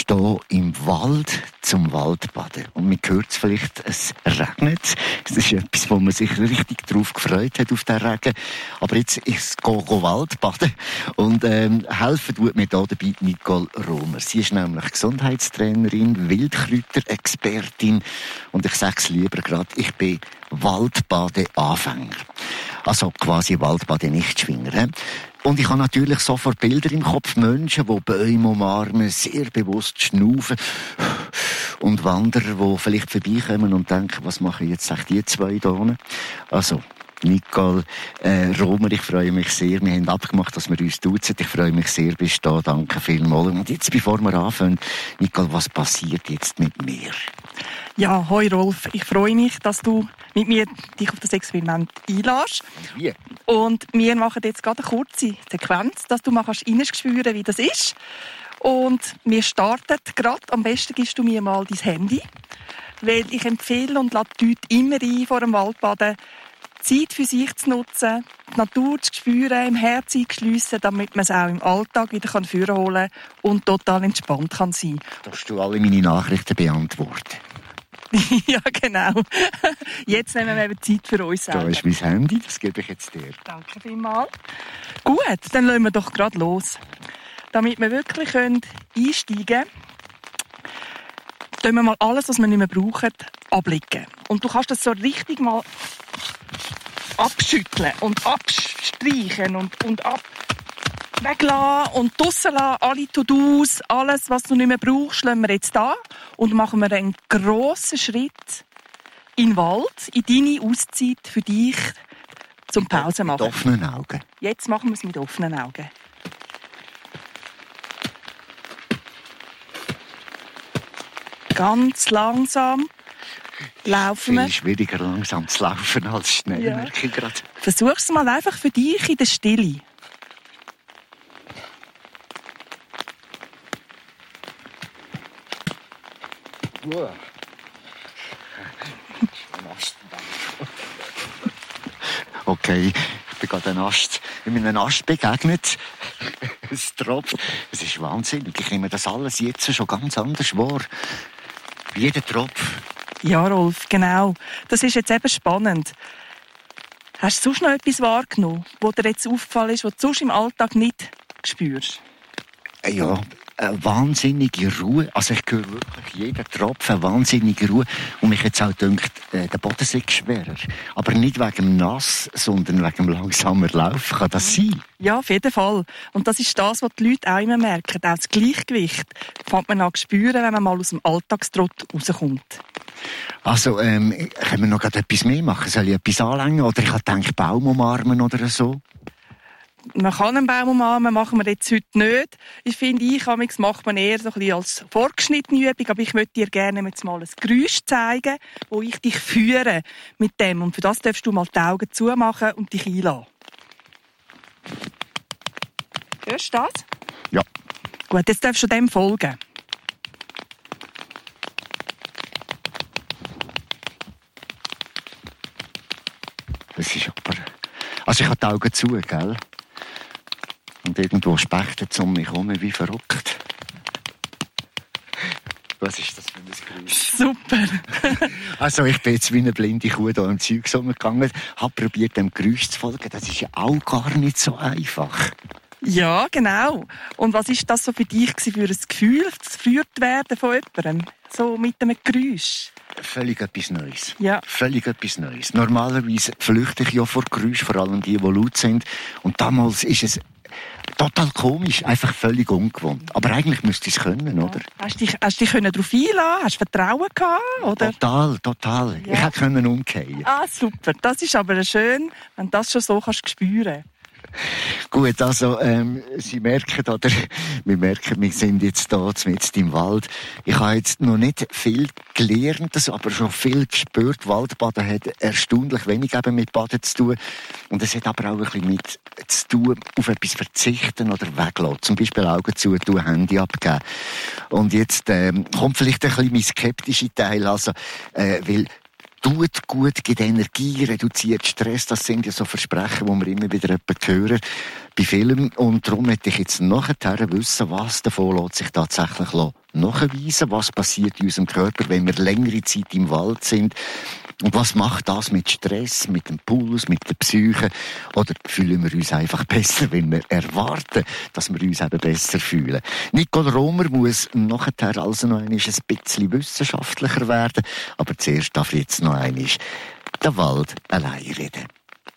stehe im Wald zum Waldbaden. Und man hört es vielleicht, es regnet. Das ist etwas, wo man sich richtig drauf gefreut hat, auf den Regen. Aber jetzt ist es Waldbaden. Und helfen tut mir da dabei Nicole Romer. Sie ist nämlich Gesundheitstrainerin, Wildkräuterexpertin. Und ich sage es lieber gerade, ich bin Waldbaden-Anfänger. Also quasi Waldbaden-Nichtschwinger. Und ich habe natürlich sofort Bilder im Kopf. Menschen, die Bäume umarmen, sehr bewusst schnaufen. Und Wanderer, die vielleicht vorbeikommen und denken, was machen jetzt die zwei da unten? Also, Nicole Romer, ich freue mich sehr. Wir haben abgemacht, dass wir uns duzen. Ich freue mich sehr, bist du da. Danke vielmals. Und jetzt, bevor wir anfangen, Nicole, was passiert jetzt mit mir? Ja, hoi Rolf. Ich freue mich, dass du mit mir dich auf das Experiment einlässt. Wie? Und wir machen jetzt gerade eine kurze Sequenz, dass du mal spüren kannst, wie das ist. Und wir starten gerade. Am besten gibst du mir mal dein Handy. Weil ich empfehle und lade die Leute immer ein, vor dem Waldbaden Zeit für sich zu nutzen, die Natur zu spüren, im Herz einzuschliessen, damit man es auch im Alltag wieder vorholen kann und total entspannt kann sein. Dass du alle meine Nachrichten beantworten. Ja, genau. Jetzt nehmen wir eben Zeit für uns selber. Da ist mein Handy, das gebe ich jetzt dir. Danke vielmals. Gut, dann lassen wir doch gerade los. Damit wir wirklich einsteigen können, tun wir mal alles, was wir nicht mehr brauchen, ablegen. Und du kannst das so richtig mal abschütteln und abstreichen und weglassen und draussen lassen. Alle To-Dos, alles, was du nicht mehr brauchst, lassen wir jetzt da und machen wir einen grossen Schritt in den Wald, in deine Auszeit für dich zum Pause machen. Mit offenen Augen. Jetzt machen wir es mit offenen Augen. Ganz langsam laufen wir. Viel schwieriger langsam zu laufen als schnell, Ja. merke ich gerade. Versuch es mal einfach für dich in der Stille. Okay, ich bin gerade in einem Ast begegnet. Es tropft. Es ist wahnsinnig. Ich nehme das alles jetzt schon ganz anders wahr. Jeder Tropf. Ja, Rolf, genau. Das ist jetzt eben spannend. Hast du sonst noch etwas wahrgenommen, wo dir jetzt aufgefallen ist, was du sonst im Alltag nicht spürst? Ja, eine wahnsinnige Ruhe. Also ich höre wirklich jeden Tropfen, eine wahnsinnige Ruhe. Und mich jetzt auch dünkt, der Boden sei schwerer. Aber nicht wegen dem Nass, sondern wegen dem langsamer Laufen. Kann das sein? Ja, auf jeden Fall. Und das ist das, was die Leute auch immer merken. Auch das Gleichgewicht fängt man an zu spüren, wenn man mal aus dem Alltagstrott rauskommt. Also, können wir noch gerade etwas mehr machen? Soll ich etwas anlängen? Oder ich habe gedacht, Baum umarmen oder so? Man kann einen Baum umarmen, machen wir jetzt heute nicht. Ich finde, macht man eher so ein bisschen als vorgeschnittene Übung, aber ich möchte dir gerne jetzt mal ein Geräusch zeigen, wo ich dich führe mit dem. Und für das darfst du mal die Augen zumachen und dich einlassen. Hörst du das? Ja. Gut, jetzt darfst du dem folgen. Das ist aber... Also ich habe die Augen zu, gell? Und irgendwo spechtet es um mich herum wie verrückt. Was ist das für ein Geräusch? Super. Also ich bin jetzt wie eine blinde Kuh hier im Zeug gegangen, habe probiert, dem Geräusch zu folgen. Das ist ja auch gar nicht so einfach. Ja, genau. Und was ist das so für dich für ein Gefühl, das geführt werden von jemandem? So mit einem Geräusch? Völlig etwas Neues. Ja. Völlig etwas Neues. Normalerweise flüchte ich ja vor Geräusch, vor allem die laut sind. Und damals ist es total komisch, einfach völlig ungewohnt. Aber eigentlich müsste ich es können, oder? Hast du dich darauf einlassen? Hast du Vertrauen gehabt? Oder? Total. Ja. Ich hätte umkehren. Ah, super. Das ist aber schön, wenn du das schon so spüren kannst. Gut, also, Sie merken, oder? Wir merken, wir sind jetzt hier mitten im Wald. Ich habe jetzt noch nicht viel gelernt, aber schon viel gespürt. Waldbaden hat erstaunlich wenig eben mit Baden zu tun. Und es hat aber auch ein bisschen mit zu tun, auf etwas verzichten oder weglassen. Zum Beispiel Augen zu tun, Handy abgeben. Und jetzt kommt vielleicht ein bisschen mein skeptischer Teil, also, weil tut gut, gibt Energie, reduziert Stress. Das sind ja so Versprechen, die wir immer wieder hören bei Filmen. Und darum möchte ich jetzt nachher wissen, was davon lässt sich tatsächlich nachweisen, was passiert in unserem Körper, wenn wir längere Zeit im Wald sind. Und was macht das mit Stress, mit dem Puls, mit der Psyche? Oder fühlen wir uns einfach besser, wenn wir erwarten, dass wir uns eben besser fühlen? Nicole Romer muss nachher also noch ein bisschen wissenschaftlicher werden. Aber zuerst darf jetzt noch einmal der Wald allein reden.